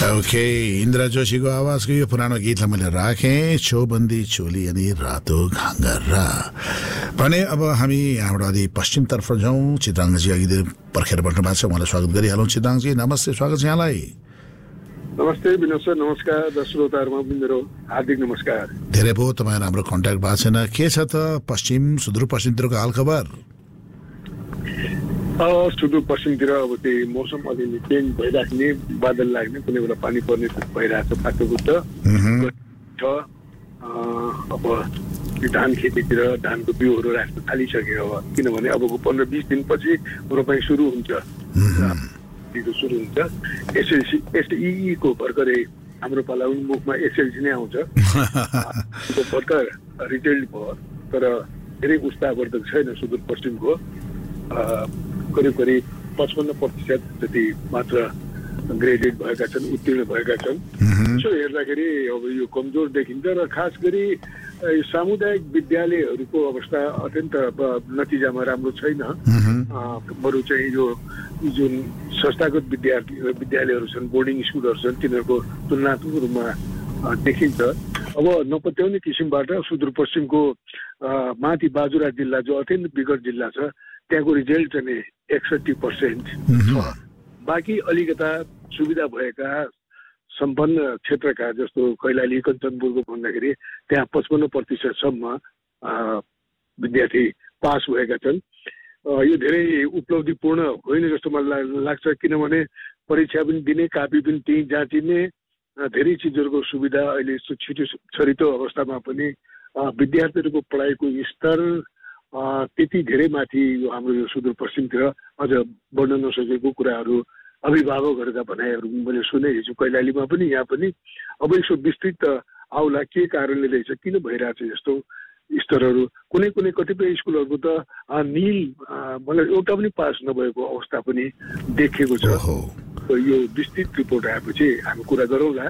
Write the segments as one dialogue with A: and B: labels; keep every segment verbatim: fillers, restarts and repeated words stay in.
A: Okay, Indra जोशीको आवाजको यो पुरानो गीतलाई मैले राखेँ, चौबन्दी चोली अनि रातो घाँगरा भने। अब हामी यहाँबाट अलि पश्चिमतर्फ जाउँ। चित्राङजी अघि पर्खेर बस्नु भएको छ, उहाँलाई स्वागत गरिहालौँ। चित्राङजी नमस्ते, स्वागत छ यहाँलाई।
B: नमस्ते विनोद सर, नमस्कार। श्रोताहरुमा मेरो हार्दिक नमस्कार।
A: धेरै भयो तपाईँ हाम्रो कन्ट्याक्ट भएको छैन, के छ त पश्चिम सुदूरपश्चिमतिरको हालखबर?
B: सुदूरपश्चिमतिर अब त्यही मौसम अलिअलि चेन्ज भइराख्ने, बादल लाग्ने, कुनै बेला पानी पर्ने भइरहेको छ, पाटोपुट छ। अब धान खेतीतिर धानको बिउहरू राख्न थालिसक्यो अब, किनभने अबको पन्ध्र बिस दिनपछि रोपाइ सुरु हुन्छ सुरु हुन्छ एसएलसी एसई को भर्खरै हाम्रो पाला मुखमा एसएलसी नै आउँछ। भर्खर रिजल्ट भयो, तर धेरै उत्साहवर्धक छैन सुदूरपश्चिमको। करिब करिब पचपन्न प्रतिशत जति मात्र ग्रेजुएट भएका छन्, उत्तीर्ण भएका छन्। यसो हेर्दाखेरि अब यो कमजोर देखिन्छ र खास गरी सामुदायिक विद्यालयहरूको अवस्था अत्यन्त नतिजामा राम्रो छैन। बरु चाहिँ यो जुन संस्थागत विद्यार्थी विद्यालयहरू छन्, बोर्डिङ स्कुलहरू छन्, तिनीहरूको तुलनात्मक रूपमा देखिन्छ। अब नपत्याउने किसिमबाट सुदूरपश्चिमको माथि बाजुरा जिल्ला जो अत्यन्त विकट जिल्ला छ, त्यहाँको रिजल्ट चाहिँ एकसठी पर्सेन्ट छ। बाँकी अलिकता सुविधा भएका सम्पन्न क्षेत्रका जस्तो कैलाली, कञ्चनपुरको भन्दाखेरि त्यहाँ पचपन्न प्रतिशतसम्म विद्यार्थी पास भएका छन्। यो धेरै उपलब्धिपूर्ण होइन जस्तो मलाई लाग्छ, किनभने परीक्षा पनि दिने, कापी पनि त्यहीँ जाँचिने, धेरै चिजहरूको सुविधा अहिले छिटो छरितो अवस्थामा पनि विद्यार्थीहरूको पढाइको स्तर त्यति धेरै माथि यो हाम्रो यो सुदूरपश्चिमतिर अझ बढ्न नसकेको कुराहरू अभिभावकहरूका भनाइहरू मैले सुने हिजो कैलालीमा पनि, यहाँ पनि। अब यसो विस्तृत आउला के कारणले रहेछ, किन भइरहेछ यस्तो स्तरहरू? कुनै कुनै कतिपय स्कुलहरूको त निल मतलब एउटा पनि पास नभएको अवस्था पनि देखिएको छ। यो विस्तृत रिपोर्ट आएपछि हामी कुरा गरौँला।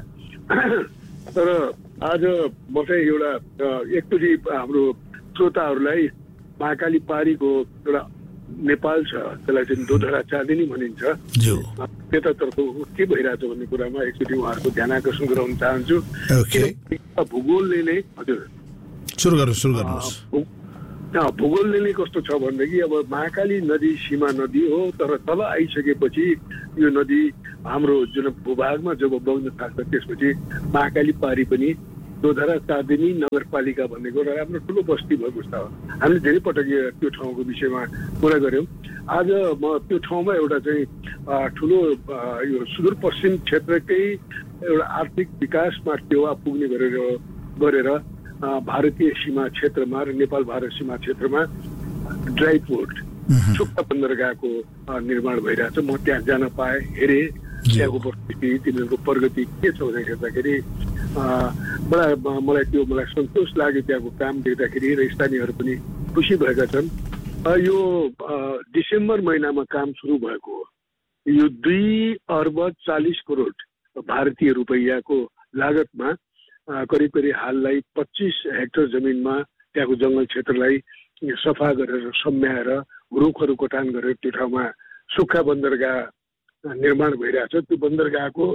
B: तर आज म चाहिँ एउटा एकचोटि हाम्रो श्रोताहरूलाई महाकाली पारीको एउटा नेपाल छ, त्यसलाई चाहिँ दोधरा चाँदिनी भनिन्छ, त्यतातर्फ के भइरहेछ भन्ने कुरामा एकचोटि उहाँहरूको ध्यान आकर्षण गराउन चाहन्छु। भूगोलले नै हजुर
A: सुरु गर्नु सुरु गर्नुहोस्।
B: भूगोलले नै कस्तो छ भनेदेखि अब महाकाली नदी सीमा नदी हो, तर तल आइसकेपछि यो नदी हाम्रो जुन भूभागमा जब बग्न थाल्छ त्यसपछि महाकाली पारी पनि दोधरा चाँदिनी नगरपालिका भन्नेको एउटा राम्रो ठुलो बस्ती भएको छ। हामीले धेरै पटक त्यो ठाउँको विषयमा कुरा गऱ्यौँ। आज म त्यो ठाउँमा एउटा चाहिँ ठुलो यो सुदूरपश्चिम क्षेत्रकै एउटा आर्थिक विकासमा टेवा पुग्ने गरेर गरेर भारतीय सीमा क्षेत्रमा र नेपाल भारत सीमा क्षेत्रमा ड्राई पोर्ट सुक्खा बन्दरगाहको निर्माण भइरहेछ। म त्यहाँ जान पाएँ, हेरेँ त्यहाँको परिस्थिति, तिनीहरूको प्रगति के छ भनेर हेर्दाखेरि बडा मलाई त्यो मलाई सन्तोष लाग्यो त्यहाँको काम देख्दाखेरि, र स्थानीयहरू पनि खुसी भएका छन्। यो डिसेम्बर महिनामा काम सुरु भएको हो। यो दुई अर्ब चालिस करोड भारतीय रुपैयाँको लागतमा करिब करिब हाललाई पच्चिस हेक्टर जमिनमा त्यहाँको जङ्गल क्षेत्रलाई सफा गरेर सम्याएर रुखहरू कटान गरेर त्यो ठाउँमा सुक्खा बन्दरगाह निर्माण भइरहेछ। त्यो बन्दरगाहको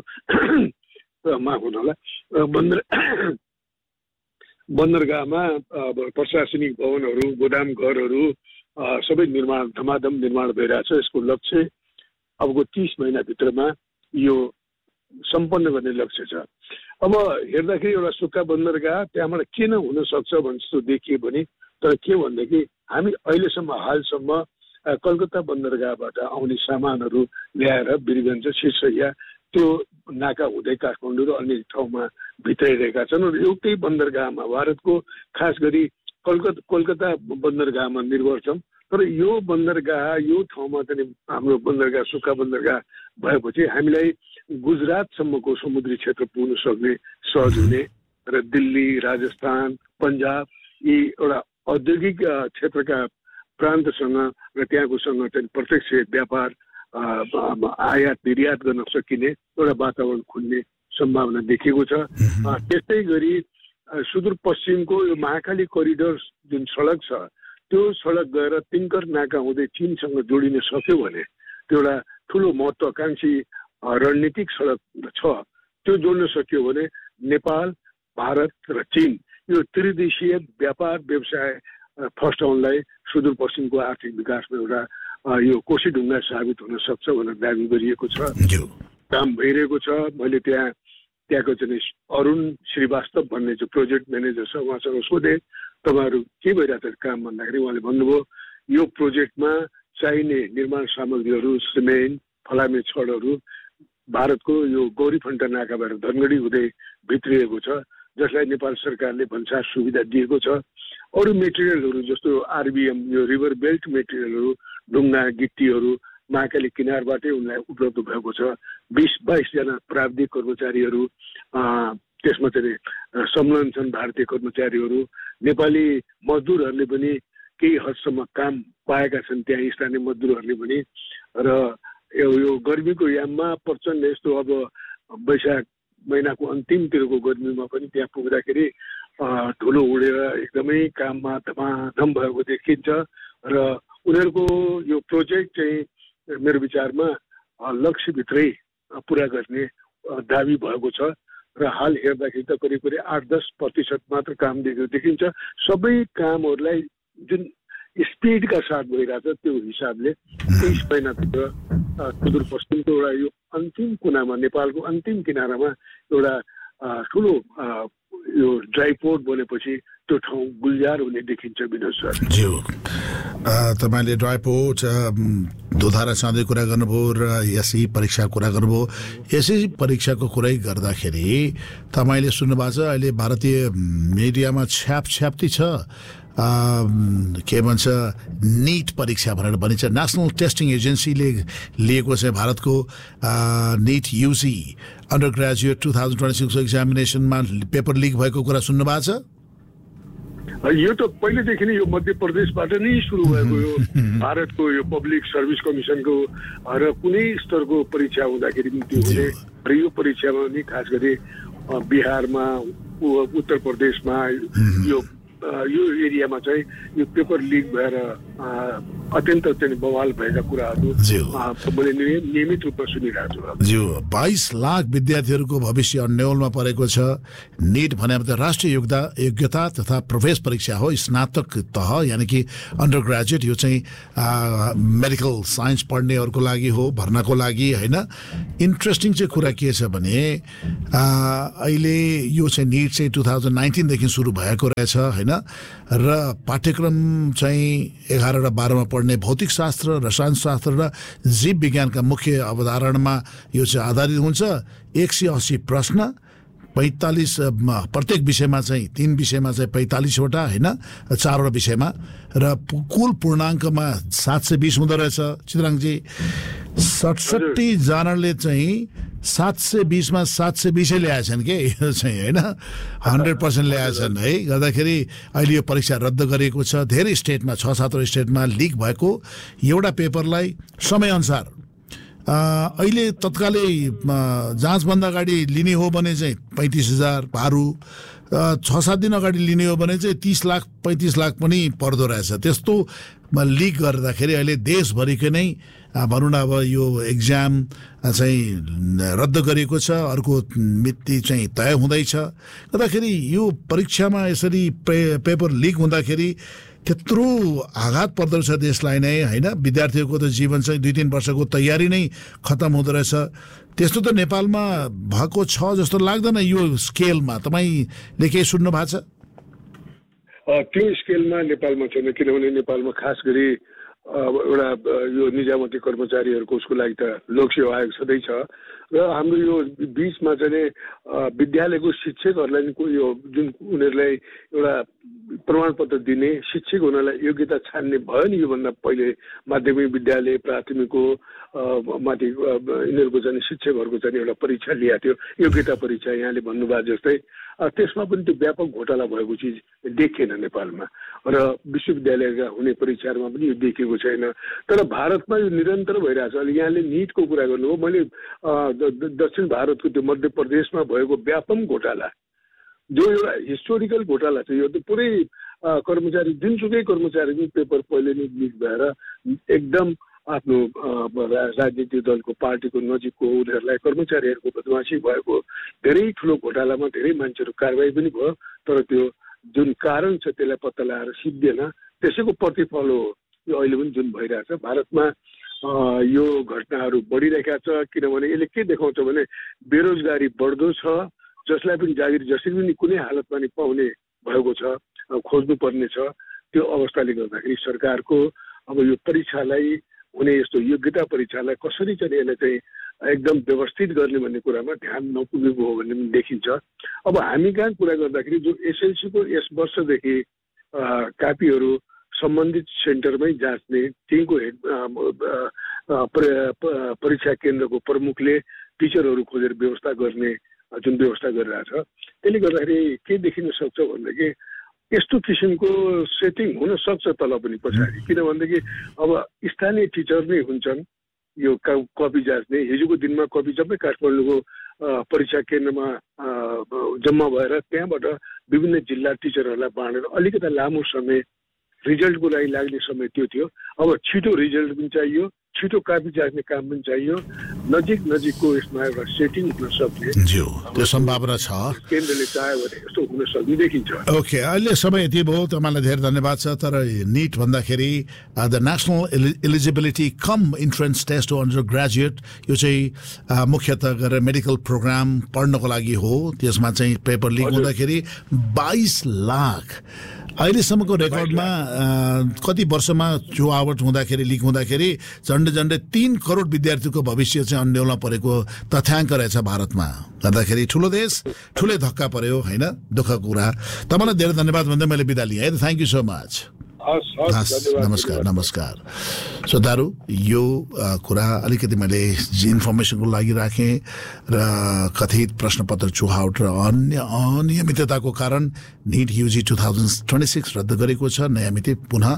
B: माफ हुनु होला, बन्दर बन्दरगाहमा प्रशासनिक भवनहरू, गोदाम घरहरू सबै निर्माण धमाधम निर्माण भइरहेछ। यसको लक्ष्य अबको तीस महिनाभित्रमा यो सम्पन्न गर्ने लक्ष्य छ। अब हेर्दाखेरि एउटा सुक्खा बन्दरगाह त्यहाँबाट किन हुन सक्छ भन्ने जस्तो देखियो भने, तर के भनेदेखि हामी अहिलेसम्म हालसम्म कलकत्ता बन्दरगाहबाट आउने सामानहरू ल्याएर वीरगञ्ज, सिरसैया त्यो नाका हुँदै काठमाडौँ र अन्य ठाउँमा भित्राइरहेका छन्। र एउटै बन्दरगाहमा भारतको खास गरी कलकत्ता कोलकाता बन्दरगाहमा निर्भर छौँ। तर यो बन्दरगाह यो ठाउँमा चाहिँ हाम्रो बन्दरगाह सुक्खा बन्दरगाह भएपछि हामीलाई गुजरातसम्मको समुद्री क्षेत्र पुग्न सक्ने सहज हुने र दिल्ली, राजस्थान, पन्जाब यी एउटा औद्योगिक क्षेत्रका प्रान्तसँग र त्यहाँकोसँग चाहिँ प्रत्यक्ष व्यापार आयात निर्यात गर्न सकिने एउटा वातावरण खुल्ने सम्भावना देखिएको छ। त्यस्तै गरी सुदूरपश्चिमको यो महाकाली करिडोर जुन सडक छ, त्यो सडक गएर तिङ्कर नाका हुँदै चीनसँग जोडिन सक्यो भने त्यो एउटा ठुलो महत्त्वाकांक्षी रणनीतिक सडक छ। त्यो जोड्न सकियो भने नेपाल, भारत र चीन यो त्रिदेशीय व्यापार व्यवसाय फस्टाउनलाई सुदूरपश्चिमको आर्थिक विकासमा एउटा यो कोसीढुङ्गा साबित हुन सक्छ भनेर दाबी गरिएको छ। काम भइरहेको छ। मैले त्यहाँ त्यहाँको चाहिँ अरुण श्रीवास्तव भन्ने चाहिँ प्रोजेक्ट म्यानेजर छ, उहाँसँग सोधेँ तपाईँहरू के भइरहेको छ काम भन्दाखेरि उहाँले भन्नुभयो यो प्रोजेक्टमा चाहिने निर्माण सामग्रीहरू सिमेन्ट, फलामे छडहरू भारतको यो गौरीफन्टा नाकाबाट धनगढी हुँदै भित्रिएको छ, जसलाई नेपाल सरकारले भन्सार सुविधा दिएको छ। अरू मेटेरियलहरू जस्तो आरबिएम यो रिभर बेल्ट मेटेरियलहरू ढुङ्गा गिट्टीहरू महाकाली किनारबाटै उनलाई उपलब्ध भएको छ। बिस बाइसजना प्राविधिक कर्मचारीहरू त्यसमा चाहिँ संलग्न छन्, भारतीय कर्मचारीहरू। नेपाली मजदुरहरूले पनि केही हदसम्म काम पाएका छन् त्यहाँ स्थानीय मजदुरहरूले पनि। र यो गर्मीको याममा प्रचण्ड यस्तो अब वैशाख महिनाको अन्तिमतिरको गर्मीमा पनि त्यहाँ पुग्दाखेरि ठुलो उडेर एकदमै काममा धमाधम भएको देखिन्छ। र उनीहरूको यो प्रोजेक्ट चाहिँ मेरो विचारमा लक्ष्यभित्रै पुरा गर्ने दाबी भएको छ। र हाल हेर्दाखेरि त करिब करिब आठ दस प्रतिशत मात्र काम दिएको देखिन्छ। सबै कामहरूलाई जुन स्पिडका साथ भइरहेछ त्यो हिसाबले तेइस महिनाभित्र सुदूरपश्चिमको एउटा यो अन्तिम कुनामा, नेपालको अन्तिम किनारामा एउटा ठुलो यो ड्राई पोर्ट बनेपछि त्यो ठाउँ गुलजार हुने देखिन्छ। विनोद सर
A: ज्यू, तपाईँले ड्राई पोर्ट, दुधारा चाँदै कुरा गर्नुभयो र यसै परीक्षाको कुरा गर्नुभयो। यसै परीक्षाको कुरै गर्दाखेरि तपाईँले सुन्नुभएको छ अहिले भारतीय मिडियामा छ्याप छ्याप्ती छ, के भन्छ निट परीक्षा भनेर भनिन्छ। नेसनल टेस्टिङ एजेन्सीले लिएको चाहिँ भारतको neat UG under graduate two thousand twenty सिक्सको एक्जामिनेसनमा paper leak भएको कुरा सुन्नुभएको छ।
B: यो त पहिलेदेखि नै यो मध्य प्रदेशबाट नै सुरु भएको यो भारतको यो पब्लिक सर्भिस कमिसनको र कुनै स्तरको परीक्षा हुँदाखेरि त्यो हुने र यो परीक्षामा पनि खास गरी बिहारमा, उत्तर प्रदेशमा यो यो एरियामा चाहिँ यो पेपर लिक भएर अत्यन्त चाहिँ बवाल भएका कुराहरू मैले नियमित रूपमा सुनिरहेको छु।
A: ज्यू, बाइस लाख विद्यार्थीहरूको भविष्य अन्यलमा परेको छ। निट भनेको त राष्ट्रिय योग्यता योग्यता तथा प्रवेश परीक्षा हो, स्नातक तह यानि कि अन्डर ग्रेजुएट। यो चाहिँ मेडिकल साइन्स पढ्नेहरूको लागि हो, भर्नाको लागि होइन। इन्ट्रेस्टिङ चाहिँ कुरा के छ भने अहिले यो चाहिँ निट चाहिँ टु थाउजन्ड नाइन्टिनदेखि सुरु भएको रहेछ होइन। र पाठ्यक्रम चाहिँ एघार र बाह्रमा पढ्ने भौतिक शास्त्र, रसायन शास्त्र र जीव विज्ञानका मुख्य अवधारणामा यो चाहिँ आधारित हुन्छ। एक सय अस्सी प्रश्न, पैँतालिस प्रत्येक विषयमा चाहिँ तीन विषयमा चाहिँ पैँतालिसवटा होइन, चारवटा विषयमा, र कुल पूर्णाङ्कमा सात सय बिस हुँदो रहेछ। चित्राङजी, सडसठी जनाले चाहिँ सात सय बिसमा सात सय बिसै ल्याएछन् के यो चाहिँ होइन, हन्ड्रेड पर्सेन्ट ल्याएछन् है। गर्दाखेरि अहिले यो परीक्षा रद्द गरिएको छ। धेरै स्टेटमा, छ सातवटा स्टेटमा लिक भएको एउटा पेपरलाई समयअनुसार अहिले तत्कालै जाँचभन्दा अगाडि लिने हो भने चाहिँ पैँतिस हजार भारू, छ सात दिन अगाडि लिने हो भने चाहिँ तिस लाख पैँतिस लाख पनि पर्दो रहेछ। त्यस्तो लिक गर्दाखेरि अहिले देशभरिकै नै भनौँ न अब यो एक्जाम चाहिँ रद्द गरिएको छ, अर्को मिति चाहिँ तय हुँदैछ। गर्दाखेरि यो परीक्षामा यसरी पे पेपर लिक हुँदाखेरि त्यत्रो आघात पर्दो रहेछ देशलाई नै होइन। विद्यार्थीहरूको त जीवन चाहिँ दुई तिन वर्षको तयारी नै खत्तम हुँदो रहेछ। त्यस्तो त नेपालमा भएको छ जस्तो लाग्दैन यो स्केलमा। तपाईँले केही सुन्नु भएको छ?
B: त्यो स्केलमा नेपालमा छैन, किनभने नेपालमा खास गरी एउटा यो निजामती कर्मचारीहरूको उसको लागि त लोकसेवा आयोग सधैँ छ। र हाम्रो यो बिचमा चाहिँ विद्यालयको शिक्षकहरूलाई यो जुन उनीहरूलाई एउटा प्रमाणपत्र दिने, शिक्षक हुनलाई योग्यता छान्ने भयो नि योभन्दा पहिले माध्यमिक विद्यालय, प्राथमिकको माथि यिनीहरूको चाहिँ शिक्षकहरूको चाहिँ एउटा परीक्षा ल्याएको थियो, योग्यता परीक्षा यहाँले भन्नुभयो जस्तै। त्यसमा पनि त्यो व्यापक घोटाला भएको चिज देखिएन नेपालमा, र विश्वविद्यालयका हुने परीक्षाहरूमा पनि यो देखिएको छैन। तर भारतमा यो निरन्तर भइरहेछ। अहिले यहाँले निटको कुरा गर्नुभयो, मैले दक्षिण भारतको त्यो मध्य प्रदेशमा भएको व्यापक घोटाला जो एउटा हिस्टोरिकल घोटाला छ, यो त पुरै कर्मचारी जुनसुकै कर्मचारी पेपर पहिले नै लिक भएर एकदम आफ्नो राजनीतिक दलको पार्टीको नजिकको उनीहरूलाई कर्मचारीहरूको बदमासी भएको धेरै ठुलो घोटालामा धेरै मान्छेहरू कारबाही पनि भयो, तर त्यो जुन कारण छ त्यसलाई पत्ता लगाएर सिद्धिएन। त्यसैको प्रतिफल हो यो अहिले पनि जुन भइरहेछ। भारतमा यो घटनाहरू बढिरहेका छ, किनभने यसले के देखाउँछ भने बेरोजगारी बढ्दो छ, जसलाई पनि जागिर जसरी पनि कुनै हालतमा नि पाउने भएको छ, खोज्नुपर्ने छ। त्यो अवस्थाले गर्दाखेरि सरकारको अब यो परीक्षालाई हुने यस्तो योग्यता परीक्षालाई कसरी चाहिँ यसलाई चाहिँ एकदम व्यवस्थित गर्ने भन्ने कुरामा ध्यान नपुगेको हो भन्ने पनि देखिन्छ। अब हामी कहाँ कुरा गर्दाखेरि जो एसएलसीको यस वर्षदेखि कापीहरू सम्बन्धित सेन्टरमै जाँच्ने, त्यहीँको हेड परीक्षा केन्द्रको प्रमुखले टिचरहरू खोजेर व्यवस्था गर्ने जुन व्यवस्था गरिरहेछ, त्यसले गर्दाखेरि के देखिन सक्छ भनेदेखि यस्तो किसिमको सेटिङ हुन सक्छ तल पनि पछाडि। किनभनेदेखि अब स्थानीय टिचर नै हुन्छन् यो कपी जाँच्ने। हिजोको दिनमा कपी सबै काठमाडौँको परीक्षा केन्द्रमा जम्मा भएर त्यहाँबाट विभिन्न जिल्ला टिचरहरूलाई बाँडेर अलिकति लामो समय रिजल्टको लागि लाग्ने समय त्यो थियो। अब छिटो रिजल्ट पनि चाहियो, छिटो कापी जाँच्ने काम पनि चाहियो। नजिक नजिकको यसमा एउटा सेटिङ हुन सक्ने
A: त्यो सम्भावना छ,
B: केन्द्रले चाह्यो भने यस्तो हुन सक्ने देखिन्छ।
A: ओके, अहिले समय यति भयो, तपाईँलाई धेरै धन्यवाद छ। तर निट भन्दाखेरि the national eligibility cum entrance test हो अन्डर ग्रेजुएट, यो चाहिँ मुख्यतः गरेर मेडिकल प्रोग्राम पढ्नको लागि हो। त्यसमा चाहिँ पेपर लिक हुँदाखेरि बाइस लाख अहिलेसम्मको रेकर्डमा कति वर्षमा चुहावट हुँदाखेरि लिक हुँदाखेरि झन्डै झन्डै तीन करोड विद्यार्थीको भविष्य चाहिँ अन्यलमा परेको तथ्याङ्क रहेछ भारतमा। गर्दाखेरि ठुलो देश, ठुलै धक्का पर्यो होइन, दुःखको कुरा। तपाईँलाई धेरै धन्यवाद भन्दै मैले बिदा लिएँ है। Thank you so much. नमस्कार नमस्कार श्रोताहरू, यो कुरा अलिकति मैले इन्फर्मेसनको लागि राखेँ र कथित प्रश्नपत्र चुहावट र अन्य अनियमितताको कारण neat UG two thousand twenty six रद्द गरेको छ। नयाँ मिति पुनः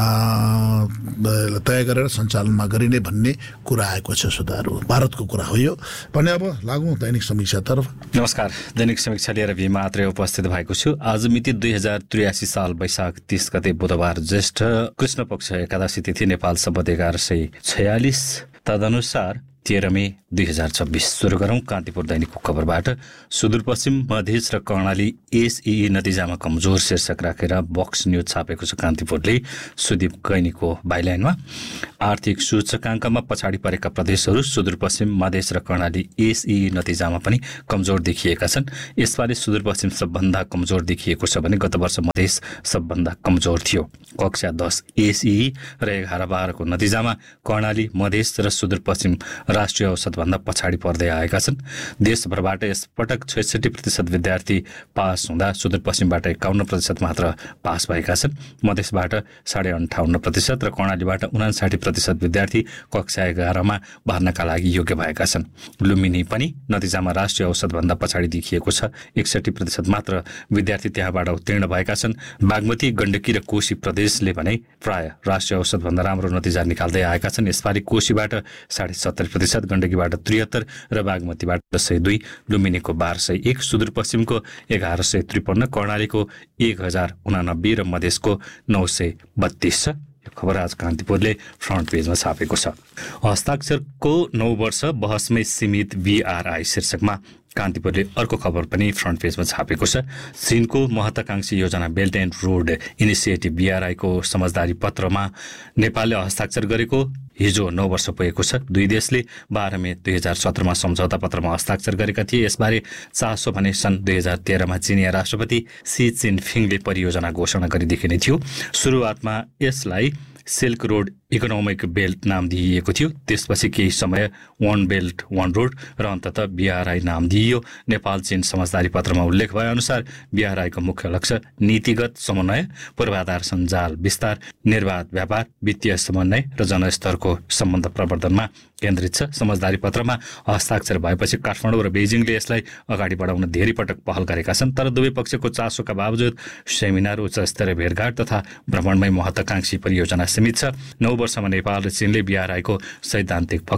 A: तय गरेर सञ्चालनमा गरिने भन्ने कुरा आएको छ। श्रोताहरू, भारतको कुरा हो यो भने। अब लागौँ दैनिक समीक्षातर्फ।
C: नमस्कार, दैनिक समीक्षा लिएर भीम मात्रै उपस्थित भएको छु। आज मिति दुई हजार त्रियासी साल वैशाख तीस गते बुधबार ज्येष्ठ कृष्ण पक्ष एकादशी तिथि, नेपाल सम्वत एघार सय छयालिस, तदनुसार तेह्र मे दुई हजार छब्बिस। सुरु गरौँ कान्तिपुर दैनिकको खबरबाट। सुदूरपश्चिम मधेस र कर्णाली एसई नतिजामा कमजोर शीर्षक राखेर बक्स न्युज छापेको छ कान्तिपुरले सुदीप कैनीको बाइलाइनमा। आर्थिक सूचकाङ्कमा पछाडि परेका प्रदेशहरू सुदूरपश्चिम मधेस र कर्णाली एसई नतिजामा पनि कमजोर देखिएका छन्। यसपालि सुदूरपश्चिम सबभन्दा कमजोर देखिएको छ भने गत वर्ष मधेस सबभन्दा कमजोर थियो। कक्षा दस एसई र एघार बाह्रको नतिजामा कर्णाली, मधेस र सुदूरपश्चिम राष्ट्रिय औसतभन्दा पछाडि पर्दै आएका छन्। देशभरबाट यसपटक छैसठी प्रतिशत विद्यार्थी पास हुँदा सुदूरपश्चिमबाट एकाउन्न प्रतिशत मात्र पास भएका छन्। मधेसबाट साढे अन्ठाउन्न प्रतिशत र कर्णालीबाट उनासाठी प्रतिशत विद्यार्थी कक्षा एघारमा भर्नका लागि योग्य भएका छन्। लुम्बिनी पनि नतिजामा राष्ट्रिय औसतभन्दा पछाडि देखिएको छ। एकसठी प्रतिशत मात्र विद्यार्थी त्यहाँबाट उत्तीर्ण भएका छन्। बागमती, गण्डकी र कोशी प्रदेशले भने प्राय राष्ट्रिय औसतभन्दा राम्रो नतिजा निकाल्दै आएका छन्। यसपालि कोशीबाट साढे सत्तरी प्रतिशत, गण्डकीबाट त्रिहत्तर र बागमतीबाट सय दुई, लुम्बिनीको बाह्र सय एक, सुदूरपश्चिमको एघार सय त्रिपन्न, कर्णालीको एक हजार उनानब्बे र मधेसको नौ सय बत्तीस छ। यो खबर आज कान्तिपुरले फ्रन्ट पेजमा छापेको छ। हस्ताक्षरको नौ वर्ष बहसमै सीमित बीआरआई शीर्षकमा कान्तिपुरले अर्को खबर पनि फ्रन्ट पेजमा छापेको छ। चीनको महत्वाकांक्षी योजना बेल्ट एन्ड रोड इनिसिएटिभ बीआरआईको समझदारी पत्रमा नेपालले हस्ताक्षर गरेको हिजो नौ वर्ष पुगेको छ। दुई देशले बाह्र मे दुई हजार सत्रमा सम्झौता पत्रमा हस्ताक्षर गरेका थिए। यसबारे चासो भने सन् दुई हजार तेह्रमा चिनिया राष्ट्रपति सी जिनपिङले परियोजना घोषणा गरिदेखि नै थियो। सुरुवातमा यसलाई सिल्क रोड इकोनोमिक बेल्ट नाम दिइएको थियो। त्यसपछि केही समय वान बेल्ट वान रोड र अन्ततः बीआरआई नाम दिइयो। नेपाल चीन समझदारी पत्रमा उल्लेख भए अनुसार बीआरआईको मुख्य लक्ष्य नीतिगत समन्वय, पूर्वाधार सञ्जाल विस्तार, निर्वाध व्यापार, वित्तीय समन्वय र जनस्तरको सम्बन्ध प्रवर्धनमा केन्द्रित छ। समझदारी पत्रमा हस्ताक्षर भएपछि काठमाडौँ र बेजिङले यसलाई अगाडि बढाउन धेरै पटक पहल गरेका छन्। तर दुवै पक्षको चासोका बावजुद सेमिनार, उच्च स्तरीय भेटघाट तथा भ्रमणमै महत्वाकांक्षी परियोजना सीमित छ। नौ वर्षमा नेपाल र चीनले बीआरआईको सैद्धान्तिक पक्ष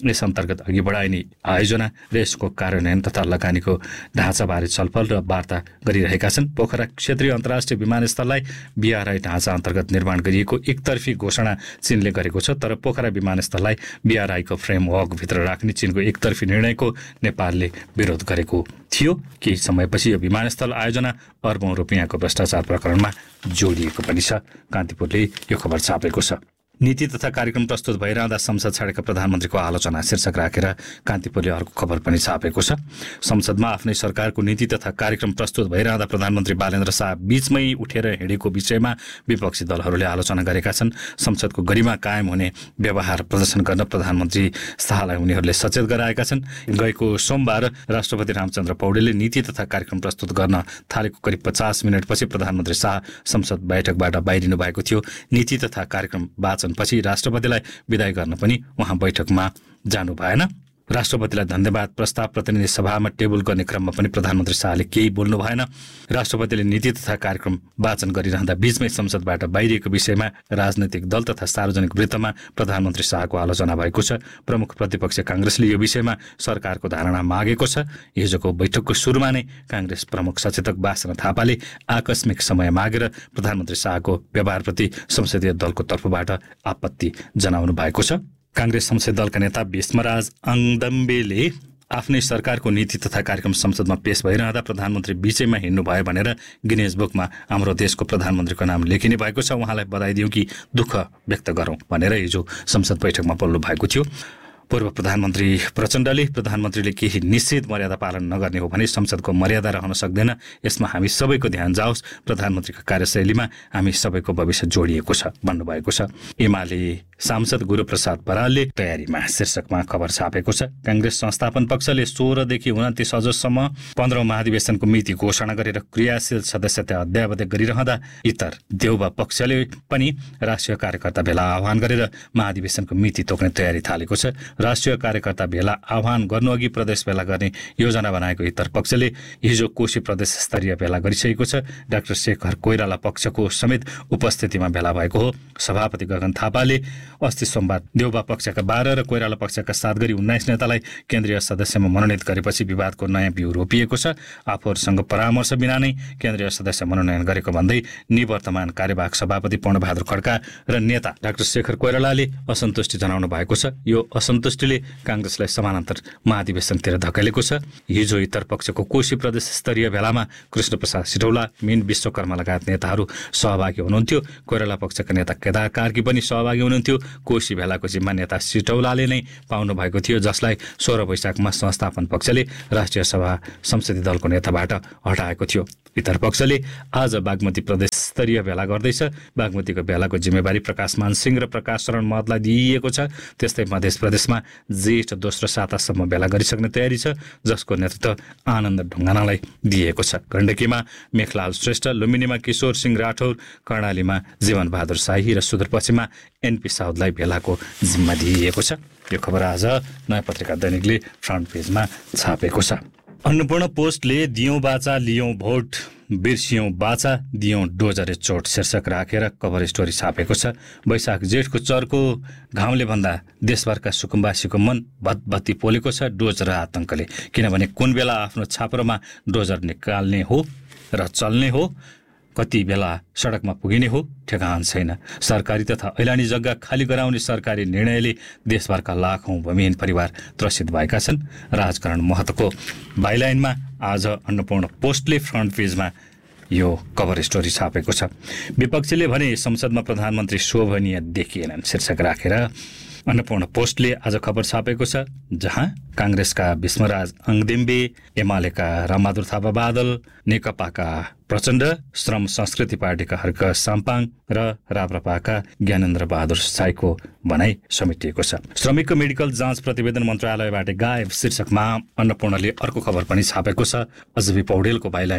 C: यस अन्तर्गत अघि बढाइने आयोजना र यसको कार्यान्वयन तथा लगानीको ढाँचाबारे छलफल र वार्ता गरिरहेका छन्। पोखरा क्षेत्रीय अन्तर्राष्ट्रिय विमानस्थललाई बिआरआई ढाँचा अन्तर्गत निर्माण गरिएको एकतर्फी घोषणा चीनले गरेको छ। तर पोखरा विमानस्थललाई बिआरआईको फ्रेमवर्कभित्र राख्ने चीनको एकतर्फी निर्णयको नेपालले विरोध गरेको थियो। केही समयपछि यो विमानस्थल आयोजना अर्बौं रुपियाँको भ्रष्टाचार प्रकरणमा जोडिएको पनि छ। कान्तिपुरले यो खबर छापेको छ। नीति तथा कार्यक्रम प्रस्तुत भइरहँदा संसद छाडेका प्रधानमन्त्रीको आलोचना शीर्षक राखेर कान्तिपुरले अर्को खबर पनि छापेको छ। संसदमा आफ्नै सरकारको नीति तथा कार्यक्रम प्रस्तुत भइरहँदा प्रधानमन्त्री बालेन्द्र शाह बीचमै उठेर हिँडेको विषयमा विपक्षी दलहरूले आलोचना गरेका छन्। संसदको गरिमा कायम हुने व्यवहार प्रदर्शन गर्न प्रधानमन्त्री शाहलाई उनीहरूले सचेत गराएका छन्। गएको सोमबार राष्ट्रपति रामचन्द्र पौडेलले नीति तथा कार्यक्रम प्रस्तुत गर्न थालेको करिब पचास मिनटपछि प्रधानमन्त्री शाह संसद बैठकबाट बाहिरिनु भएको थियो। नीति तथा कार्यक्रम पछि राष्ट्रपतिलाई विदाय गर्न पनि उहाँ बैठकमा जानु भएन। राष्ट्रपतिलाई धन्यवाद प्रस्ताव प्रतिनिधि सभामा टेबल गर्ने क्रममा पनि प्रधानमन्त्री शाहले केही बोल्नु भएन। राष्ट्रपतिले नीति तथा कार्यक्रम वाचन गरिरहँदा बीचमै संसदबाट बाहिरिएको विषयमा राजनैतिक दल तथा सार्वजनिक वृत्तमा प्रधानमन्त्री शाहको आलोचना भएको छ। प्रमुख प्रतिपक्ष काङ्ग्रेसले यो विषयमा सरकारको धारणा मागेको छ। हिजोको बैठकको सुरुमा नै काङ्ग्रेस प्रमुख सचेतक बासना थापाले आकस्मिक समय मागेर प्रधानमन्त्री शाहको व्यवहारप्रति संसदीय दलको तर्फबाट आपत्ति जनाउनु भएको छ। काङ्ग्रेस संसदीय दलका नेता भीष्मराज अङदम्बेले आफ्नै सरकारको नीति तथा कार्यक्रम संसदमा पेश भइरहँदा प्रधानमन्त्री बीचैमा हिँड्नु भयो भनेर गिनेज बुकमा हाम्रो देशको प्रधानमन्त्रीको नाम लेखिने भएको छ। उहाँलाई बधाई दिउँ कि दुःख व्यक्त गरौँ भनेर हिजो संसद बैठकमा बोल्नु भएको थियो। पूर्व प्रधानमन्त्री प्रचण्डले प्रधानमन्त्रीले केही निश्चित मर्यादा पालन नगर्ने हो भने संसदको मर्यादा रहन सक्दैन। यसमा हामी सबैको ध्यान जाओस्। प्रधानमन्त्रीको कार्यशैलीमा हामी सबैको भविष्य जोडिएको छ भन्नुभएको छ। एमाले सांसद गुरुप्रसाद बरालले तयारीमा शीर्षकमा खबर छापेको छ। काङ्ग्रेस संस्थापन पक्षले सोह्रदेखि उन्तिस अगस्तसम्म पन्ध्रौं महाधिवेशनको मिति घोषणा गरेर क्रियाशील सदस्यता अध्यावधि गरिरहँदा इतर देउबा पक्षले पनि राष्ट्रिय कार्यकर्ता भेला आह्वान गरेर महाधिवेशनको मिति तोक्ने तयारी थालेको छ। राष्ट्रिय कार्यकर्ता भेला आह्वान गर्नुअघि प्रदेश भेला गर्ने योजना बनाएको इतर पक्षले हिजो कोशी प्रदेश स्तरीय भेला गरिसकेको छ। डाक्टर शेखर कोइराला पक्षको समेत उपस्थितिमा भेला भएको हो। सभापति गगन थापाले अस्ति सोमबार देउबा पक्षका बाह्र र कोइराला पक्षका सात गरी उन्नाइस नेतालाई केन्द्रीय सदस्यमा मनोनित गरेपछि विवादको नयाँ बिउ रोपिएको छ। आफूहरूसँग परामर्श बिना नै केन्द्रीय सदस्य मनोनयन गरेको भन्दै निवर्तमान कार्यवाहक सभापति पूर्णबहादुर खड्का र नेता डाक्टर शेखर कोइरालाले असन्तुष्टि जनाउनु भएको छ। यो असन्तुष्टिले काङ्ग्रेसलाई समानान्तर महाधिवेशनतिर धकेलेको छ। हिजो इतर पक्षको कोशी प्रदेश स्तरीय भेलामा कृष्णप्रसाद सिटौला, मीन विश्वकर्मा लगायत नेताहरू सहभागी हुनुहुन्थ्यो। कोइराला पक्षका नेता केदार कार्की पनि सहभागी हुनुहुन्थ्यो। कोशी भेलाको जिम्मा नेता सिटौलाले नै पाउनु भएको थियो, जसलाई सोह्र वैशाखमा संस्थापन पक्षले राष्ट्रिय सभा संसदीय दलको नेताबाट हटाएको थियो। इतर पक्षले आज बागमती प्रदेश स्तरीय भेला गर्दैछ। बागमतीको भेलाको जिम्मेवारी प्रकाशमान सिंह र प्रकाश शरण महतलाई दिइएको छ। त्यस्तै मध्य प्रदेशमा जेठ दोस्रो सातासम्म भेला गरिसक्ने तयारी छ, जसको नेतृत्व आनन्द ढुङ्गानालाई दिएको छ। गण्डकीमा मेखलाल श्रेष्ठ, लुम्बिनीमा किशोर सिंह राठौर, कर्णालीमा जीवन बहादुर शाही र सुदूरपश्चिममा एनपी साउदलाई भेलाको जिम्मा दिइएको छ। यो खबर आज नयाँ पत्रिका दैनिकले फ्रन्ट पेजमा छापेको छ। अन्नपूर्ण पोस्टले दियौं बाचा लियौं भोट, बिर्सियौं बाचा दियौं डोजरे चोट शीर्षक राखेर कभर स्टोरी छापेको छ। वैशाख जेठको चर्को घाउले भन्दा देशभरका सुकुम्बासीको मन भतभती पोलेको छ डोज र आतंकले। किनभने कुन बेला आफ्नो छाप्रोमा डोजर निकाल्ने हो र चल्ने हो, कति बेला सडकमा पुगिने हो, ठेगान छैन। सरकारी तथा ऐलानी जग्गा खाली गराउने सरकारी निर्णयले देशभरका लाखौं भूमिहीन परिवार त्रसित भएका छन्। राजकरण महतोको बाइलाइनमा आज अन्नपूर्ण पोस्टले फ्रन्ट पेजमा यो कभर स्टोरी छापेको छ। विपक्षीले भने संसदमा प्रधानमन्त्री शोभनीय देखिएनन् शीर्षक राखेर अन्नपूर्ण पोस्टले आज खबर छापेको छ, जहाँ काङ्ग्रेसका भीष्मराज अङदेम्बे, एमालेका रामबहादुर थापा बादल, नेकपाका प्रचण्ड, श्रम संस्कृति पार्टीका हर्क साम्पाङ र राप्रपाका ज्ञानेन्द्र बहादुर साईको भनाई समेटिएको छ। श्रमिकको मेडिकल जाँच प्रतिवेदन मन्त्रालयबाट गायब शीर्षकमा अन्नपूर्णले अर्को खबर पनि छापेको छ। अजबी पौडेलको बाइलाइनमा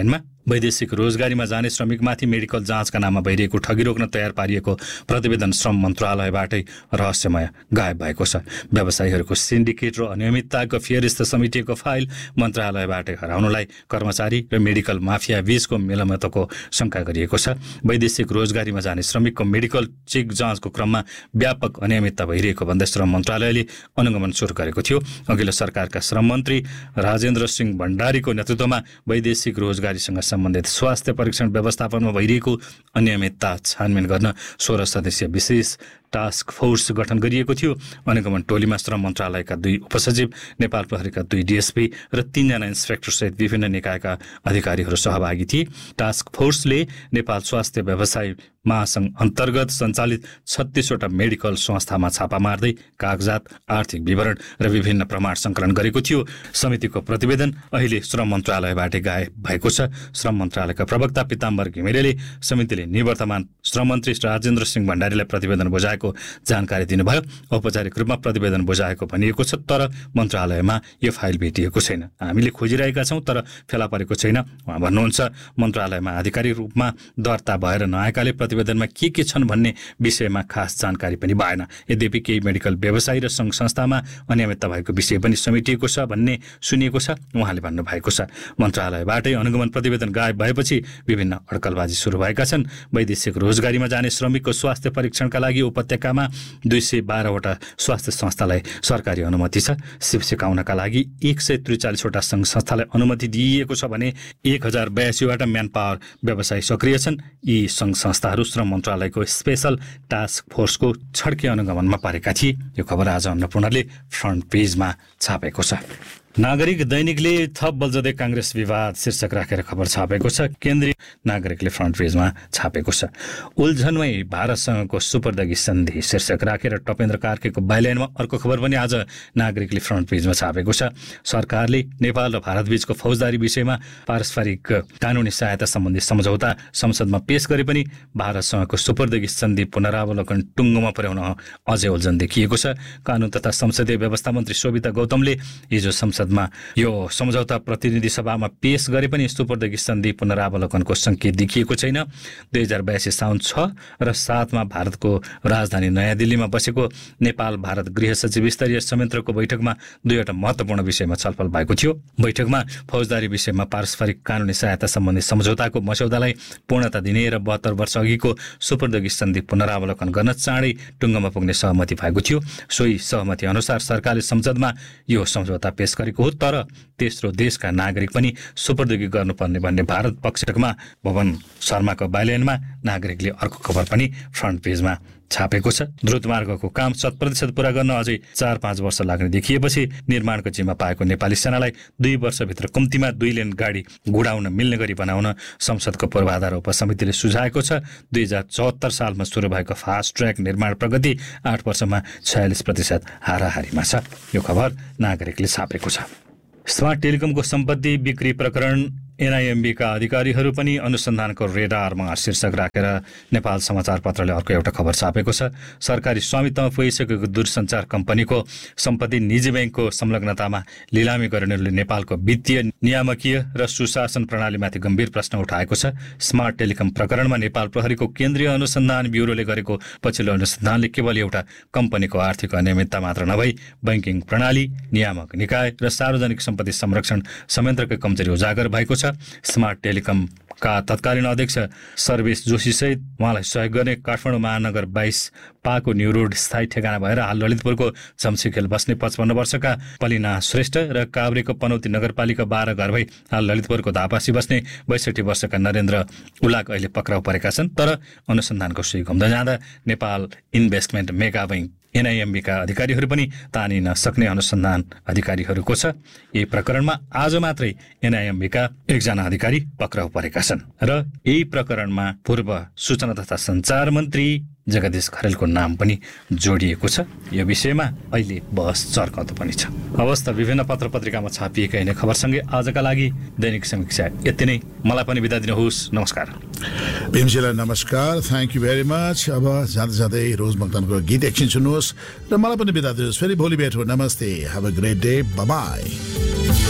C: वैदेशिक रोजगारीमा जाने श्रमिकमाथि मेडिकल जाँचका नाममा भइरहेको ठगी रोक्न तयार पारिएको प्रतिवेदन श्रम मन्त्रालयबाटै रहस्यमय गायब भएको छ। व्यवसायीहरूको सिन्डिकेट र अनियमितताको फेरिस्त समेटिएको फाइल मन्त्रालयबाटै हराउनुलाई कर्मचारी र मेडिकल माफिया बीचको मेलमतको शंका गरिएको छ। वैदेशिक रोजगारीमा जाने श्रमिकको मेडिकल चेक जाँचको क्रममा व्यापक अनियमितता भइरहेको भन्दै श्रम मन्त्रालयले अनुगमन सुरु गरेको थियो। अघिल्लो सरकारका श्रम मन्त्री राजेन्द्र सिंह भण्डारीको नेतृत्वमा वैदेशिक रोजगारीसँग सम्बन्धित स्वास्थ्य परीक्षण व्यवस्थापनमा भइरहेको अनियमितता छानबिन गर्न सोह्र सदस्यीय विशेष टास्क फोर्स गठन गरिएको थियो। अनुगमन टोलीमा श्रम मन्त्रालयका दुई उपसचिव, नेपाल प्रहरीका दुई डिएसपी र तीनजना इन्सपेक्टर सहित विभिन्न निकायका अधिकारीहरू सहभागी थिए। टास्क फोर्सले नेपाल स्वास्थ्य व्यवसाय महासंघ अन्तर्गत सञ्चालित छत्तीसवटा मेडिकल संस्थामा छापा मार्दै कागजात, आर्थिक विवरण र विभिन्न प्रमाण सङ्कलन गरेको थियो। समितिको प्रतिवेदन अहिले श्रम मन्त्रालयबाट गायब भएको छ। श्रम मन्त्रालयका प्रवक्ता पिताम्बर घिमिरेले समितिले निवर्तमान श्रम मन्त्री राजेन्द्र सिंह भण्डारीलाई प्रतिवेदन बुझाएको जानकारी दिनुभयो। औपचारिक रूपमा प्रतिवेदन बुझाएको भनिएको छ, तर मन्त्रालयमा यो फाइल भेटिएको छैन। हामीले खोजिरहेका छौँ तर फेला परेको छैन उहाँ भन्नुहुन्छ। मन्त्रालयमा आधिकारिक रूपमा दर्ता भएर नआएकाले प्रतिवेदनमा के के छन् भन्ने विषयमा खास जानकारी पनि भएन। यद्यपि केही मेडिकल व्यवसायी र सङ्घ संस्थामा अनियमितता भएको विषय पनि समेटिएको छ भन्ने सुनिएको छ उहाँले भन्नुभएको छ। मन्त्रालयबाटै अनुगमन प्रतिवेदन गायब भएपछि विभिन्न अड्कलबाजी सुरु भएका छन्। वैदेशिक रोजगारीमा जाने श्रमिकको स्वास्थ्य परीक्षणका लागि उपत्यकामा दुई सय बाह्रवटा स्वास्थ्य संस्थालाई सरकारी अनुमति छ। शिव सिकाउनका लागि एक सय त्रिचालिसवटा सङ्घ संस्थालाई अनुमति दिइएको छ भने एक हजार बयासीवटा म्यान पावर व्यवसायी सक्रिय छन्। यी सङ्घ संस्थाहरू श्रम मन्त्रालयको स्पेशल टास्क फोर्सको छड्के अनुगमनमा पारेका थिए। यो खबर आज अन्नपूर्णले फ्रन्ट पेजमा छापेको छ। नागरिक दैनिकले थप बलजदै काङ्ग्रेस विवाद शीर्षक राखेर खबर छापेको छ। केन्द्रीय नागरिकले फ्रन्ट पेजमा छापेको छ। उल्झनमै भारतसँगको सुपर्दगी सन्धि शीर्षक राखेर टपेन्द्र कार्कीको बाइलाइनमा अर्को खबर पनि आज नागरिकले फ्रन्ट पेजमा छापेको छ। सरकारले नेपाल र भारतबीचको फौजदारी विषयमा पारस्परिक कानुनी सहायता सम्बन्धी सम्झौता संसदमा पेश गरे पनि भारतसँगको सुपर्दगी सन्धि पुनरावलोकन टुङ्गोमा पुर्याउन अझै उल्झन देखिएको छ। कानुन तथा संसदीय व्यवस्था मन्त्री शोभिता गौतमले हिजो संसद यो सम्झौता प्रतिनिधि सभामा पेश गरे पनि सुपर्दगी सन्धि पुनरावलोकनको संकेत देखिएको छैन। दुई हजार बयासी साउन छ र सातमा भारतको राजधानी नयाँ दिल्लीमा बसेको नेपाल भारत गृह सचिव स्तरीय संयन्त्रको बैठकमा दुईवटा महत्त्वपूर्ण विषयमा छलफल भएको थियो। बैठकमा फौजदारी विषयमा पारस्परिक कानुनी सहायता सम्बन्धी सम्झौताको मस्यौदालाई पूर्णता दिने र बहत्तर वर्ष अघिको सुपर्दगी सन्धि पुनरावलोकन गर्न चाँडै टुङ्गोमा पुग्ने सहमति भएको थियो। सोही सहमति अनुसार सरकारले संसदमा यो सम्झौता पेश गरेको हो, तर तेस्रो देशका नागरिक पनि सुपर्दगी गर्नुपर्ने भन्ने भारत पक्षमा भवन शर्माको बाइलाइनमा नागरिकले अर्को खबर पनि फ्रन्ट पेजमा छापेको छ। द्रुत मार्गको काम शत प्रतिशत पूरा गर्न अझै चार पाँच वर्ष लाग्ने देखिएपछि निर्माणको जिम्मा पाएको नेपाली सेनालाई दुई वर्षभित्र कम्तीमा दुई लेन गाडी गुडाउन मिल्ने गरी बनाउन संसदको पूर्वाधार उपसमितिले सुझाएको छ। दुई हजार चौहत्तर सालमा सुरु भएको फास्ट ट्र्याक निर्माण प्रगति आठ वर्षमा छयालिस प्रतिशत हाराहारीमा छ। यो खबर नागरिकले छापेको छ। स्मार्ट टेलिकमको सम्पत्ति बिक्री प्रकरण एनआइएमबीका अधिकारीहरू पनि अनुसन्धानको रेडारमा शीर्षक राखेर नेपाल समाचार पत्रले अर्को एउटा खबर छापेको छ। सरकारी स्वामित्वमा पुगिसकेको दूरसञ्चार कम्पनीको सम्पत्ति निजी ब्याङ्कको संलग्नतामा लिलामी गर्नेहरूले नेपालको वित्तीय नियामकीय र सुशासन प्रणालीमाथि गम्भीर प्रश्न उठाएको छ। स्मार्ट टेलिकम प्रकरणमा नेपाल प्रहरीको केन्द्रीय अनुसन्धान ब्युरोले गरेको पछिल्लो अनुसन्धानले केवल एउटा कम्पनीको आर्थिक अनियमितता मात्र नभई बैङ्किङ प्रणाली, नियामक निकाय र सार्वजनिक सम्पत्ति संरक्षण संयन्त्रकै कमजोरी उजागर भएको छ। स्मार्ट टेलिकमका तत्कालीन अध्यक्ष सर्वेश जोशी सहित उहाँलाई सहयोग गर्ने काठमाडौँ महानगर बाइस पाको न्यू रोड स्थायी ठेगाना भएर हाल ललितपुरको जम्सीखेल बस्ने पचपन्न वर्षका पलिना श्रेष्ठ र काभ्रेको पनौती नगरपालिका बाह्र घर भई हाल ललितपुरको धापासी बस्ने बैसठी वर्षका नरेन्द्र उलाक अहिले पक्राउ परेका छन्। तर अनुसन्धानको सुई घुम्दै जाँदा नेपाल इन्भेस्टमेन्ट मेगा बैङ्क एनआइएमबीका अधिकारीहरू पनि तानिन सक्ने अनुसन्धान अधिकारीहरूको छ। यही प्रकरणमा आज मात्रै एनआइएमबीका एकजना अधिकारी पक्राउ परेका छन् र यही प्रकरणमा पूर्व सूचना तथा सञ्चार मन्त्री जगदीश खरेलको नाम पनि जोडिएको छ। यो विषयमा अहिले बहस चर्कँदो पनि छ। अवस्था विभिन्न पत्र पत्रिकामा छापिएका यिनै खबरसँगै आजका लागि दैनिक समीक्षा यति नै। मलाई पनि बिदा दिनुहोस्। नमस्कार।
A: भीमजीलाई नमस्कार, थ्याङ्क यू भेरी मच। अब जाँदै जाँदै रोज मक्तानको गीत एकछिन सुन्नुहोस् र मलाई पनि बिदा दिनुहोस्। फेरि भोलि भेट हो। नमस्ते, have a great day, bye bye.